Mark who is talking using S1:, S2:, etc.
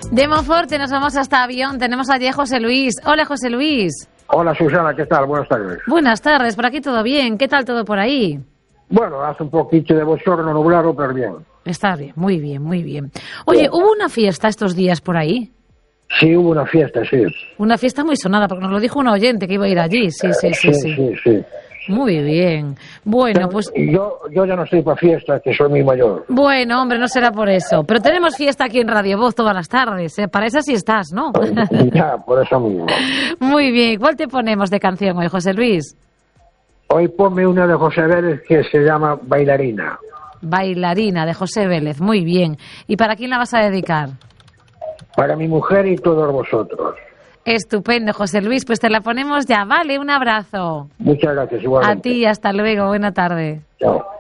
S1: De Monforte nos vamos hasta Avión. Tenemos allí a José Luis. Hola, José Luis.
S2: Hola, Susana, ¿qué tal? Buenas tardes.
S1: Buenas tardes, por aquí todo bien. ¿Qué tal todo por ahí?
S2: Bueno, hace un poquito de bochorno nublado, pero bien.
S1: Está bien, muy bien, muy bien. Oye, ¿hubo una fiesta estos días por ahí?
S2: Sí, hubo una fiesta, sí.
S1: Una fiesta muy sonada, porque nos lo dijo un oyente que iba a ir allí. Sí.
S2: Sí.
S1: Muy bien. Bueno,
S2: Pero
S1: pues...
S2: Yo ya no estoy para fiestas, que soy muy mayor.
S1: Bueno, hombre, no será por eso. Pero tenemos fiesta aquí en Radio Voz todas las tardes, ¿eh? Para esas sí estás, ¿no?
S2: Ya, por eso mismo.
S1: Muy bien. ¿Cuál te ponemos de canción hoy, José Luis?
S2: Hoy ponme una de José Vélez que se llama Bailarina.
S1: Bailarina, de José Vélez. Muy bien. ¿Y para quién la vas a dedicar?
S2: Para mi mujer y todos vosotros.
S1: Estupendo, José Luis. Pues te la ponemos ya. Vale, un abrazo.
S2: Muchas gracias, igualmente.
S1: A ti, hasta luego. Buena tarde.
S2: Chao.